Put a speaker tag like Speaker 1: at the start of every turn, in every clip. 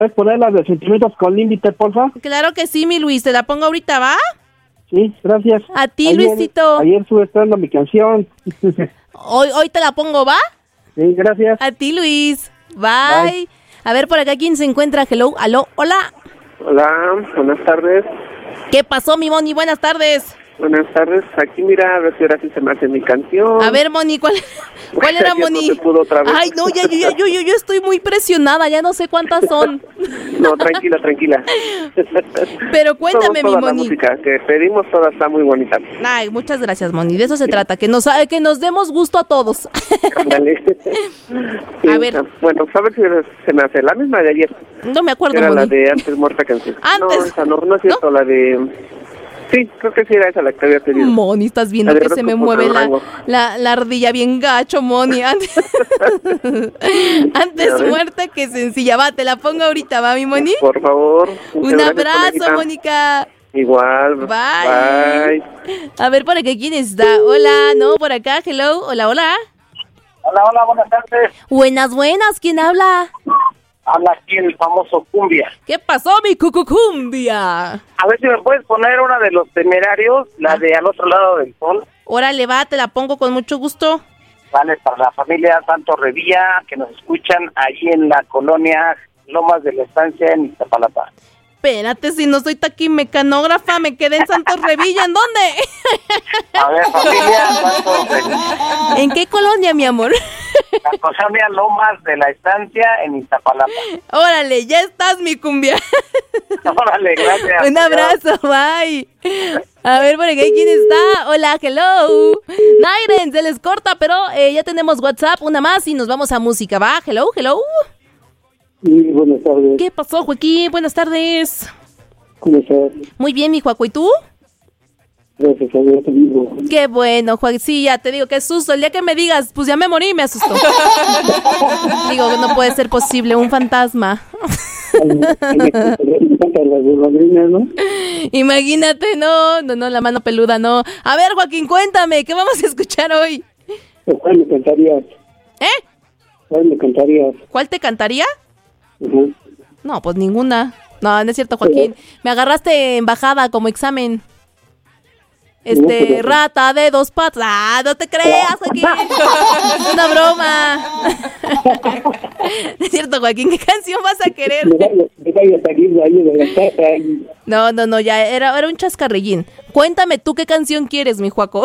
Speaker 1: ¿Puedes poner la de Sentimientos con Límite, porfa?
Speaker 2: Claro que sí, mi Luis, te la pongo ahorita, ¿va?
Speaker 1: Sí, gracias.
Speaker 2: A ti, Luisito.
Speaker 1: Ayer estuve esperando mi canción.
Speaker 2: Hoy te la pongo, ¿va?
Speaker 1: Sí, gracias.
Speaker 2: A ti, Luis. Bye. A ver, por acá, ¿quién se encuentra? Hello, aló, hola.
Speaker 3: Hola, buenas tardes.
Speaker 2: ¿Qué pasó, mi Moni? Buenas tardes.
Speaker 3: Buenas tardes. Aquí, mira, a ver si ahora sí se me hace mi canción.
Speaker 2: A ver, Moni, ¿cuál era, Moni?
Speaker 3: No se pudo otra vez.
Speaker 2: Ay, no, yo estoy muy presionada, ya no sé cuántas son.
Speaker 3: No, tranquila.
Speaker 2: Pero cuéntame,
Speaker 3: toda
Speaker 2: mi Moni.
Speaker 3: La música que pedimos toda está muy bonita.
Speaker 2: Ay, muchas gracias, Moni. De eso se trata, que nos demos gusto a todos.
Speaker 3: Dale. Sí,
Speaker 2: a ver.
Speaker 3: Bueno, pues a ver si se me hace la misma de ayer.
Speaker 2: No me acuerdo,
Speaker 3: era
Speaker 2: Moni.
Speaker 3: La de Antes Muerta que Antes.
Speaker 2: Antes.
Speaker 3: No, esa no es cierto, ¿no? La de... Sí, creo que sí era esa la que había pedido.
Speaker 2: Moni, estás viendo que se me mueve la ardilla bien gacho, Moni. Antes muerta que sencilla. Va, te la pongo ahorita, ¿va, mi Moni?
Speaker 3: Por favor.
Speaker 2: Un abrazo, Mónica.
Speaker 3: Igual.
Speaker 2: Bye. A ver, por acá, ¿quién está? Hola, no, por acá, hello. Hola.
Speaker 4: Hola, buenas tardes.
Speaker 2: Buenas, ¿quién habla?
Speaker 4: Habla aquí el famoso Cumbia.
Speaker 2: ¿Qué pasó, mi cucucumbia?
Speaker 4: A ver si me puedes poner una de Los Temerarios, la de Al Otro Lado del Sol.
Speaker 2: Órale, va, te la pongo con mucho gusto.
Speaker 4: Vale, para la familia Santos Revilla, que nos escuchan allí en la colonia Lomas de la Estancia en Iztapalapa.
Speaker 2: Espérate, si no soy taquimecanógrafa, me quedé en Santos Revilla, ¿en dónde?
Speaker 4: A ver, familia Santos Revilla.
Speaker 2: ¿En qué colonia, mi amor?
Speaker 4: La colonia Lomas de la Estancia en Iztapalapa.
Speaker 2: Órale, ya estás, mi cumbia.
Speaker 4: Órale, gracias.
Speaker 2: Un abrazo, bye. A ver, por aquí, ¿quién está? Hola, hello. Nairen, se les corta, pero ya tenemos WhatsApp, una más y nos vamos a música, ¿va? Hello.
Speaker 1: Sí, buenas tardes.
Speaker 2: ¿Qué pasó, Joaquín? Buenas tardes.
Speaker 1: ¿Cómo estás?
Speaker 2: Muy bien, mi Joaco, ¿y tú?
Speaker 1: Gracias a Dios, amigo.
Speaker 2: Qué bueno, Joaquín. Sí, ya te digo, qué susto. El día que me digas, pues ya me morí, me asustó. Digo, que no puede ser posible, un fantasma. Imagínate, no, la mano peluda, no. A ver, Joaquín, cuéntame, ¿qué vamos a escuchar hoy?
Speaker 1: ¿Cuál me cantarías? ¿Cuál me cantarías?
Speaker 2: ¿Cuál te cantaría?
Speaker 1: Uh-huh.
Speaker 2: No, pues ninguna. No es cierto, Joaquín. Me agarraste en bajada como examen. Rata de dos patas. ¡Ah, no te creas, Joaquín! Es una broma. Es cierto, Joaquín, ¿qué canción vas a querer? No, ya era un chascarrillín. Cuéntame tú qué canción quieres, mi Joaco.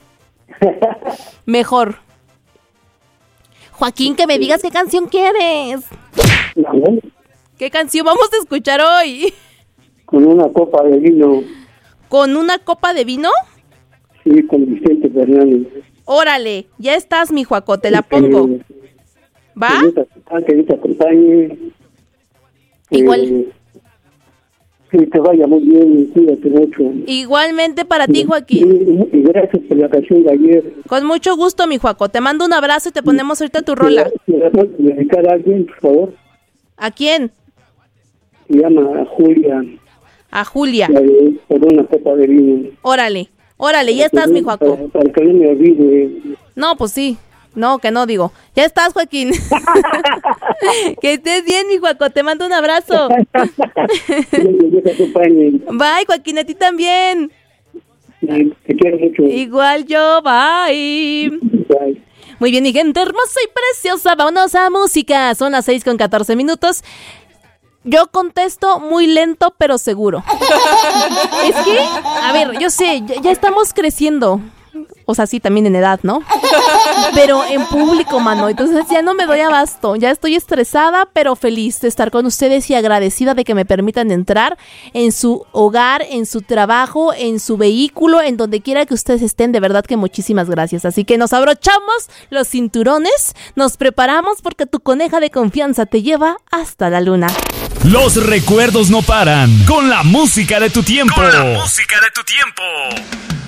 Speaker 2: Mejor. Joaquín, que me digas qué canción quieres. ¿Qué canción vamos a escuchar hoy?
Speaker 1: Con una copa de vino.
Speaker 2: ¿Con una copa de vino?
Speaker 1: Sí, con Vicente Fernández.
Speaker 2: Órale, ya estás, mi Joaco, te la pongo. ¿Va?
Speaker 1: Que te acompañe.
Speaker 2: Igual.
Speaker 1: Que te vaya muy bien, cuídate mucho.
Speaker 2: Igualmente para ti, Joaquín.
Speaker 1: Y gracias por la canción de ayer.
Speaker 2: Con mucho gusto, mi Joaco. Te mando un abrazo y te ponemos ahorita tu rola.
Speaker 1: ¿Me puedes dedicar a alguien, por favor?
Speaker 2: ¿A quién?
Speaker 1: Se llama Julia.
Speaker 2: A Julia.
Speaker 1: Por una copa de vino.
Speaker 2: Órale, ya estás, mi Joaco.
Speaker 1: Para que no me olvide.
Speaker 2: No, pues sí. No, que no digo. Ya estás, Joaquín. Que estés bien, mi Joaco. Te mando un abrazo. Bye, Joaquín, a ti también.
Speaker 1: Te quiero mucho.
Speaker 2: Igual yo, bye.
Speaker 1: Bye.
Speaker 2: Muy bien, mi gente hermosa y preciosa. Vámonos a música. Son las 6:14. Yo contesto muy lento, pero seguro. Es que, a ver, yo sé, ya estamos creciendo. O sea, sí, también en edad, ¿no? Pero en público, mano. Entonces ya no me doy abasto. Ya estoy estresada, pero feliz de estar con ustedes y agradecida de que me permitan entrar en su hogar, en su trabajo, en su vehículo, en donde quiera que ustedes estén. De verdad que muchísimas gracias. Así que nos abrochamos los cinturones, nos preparamos porque tu coneja de confianza te lleva hasta la luna.
Speaker 5: Los recuerdos no paran con la música de tu tiempo.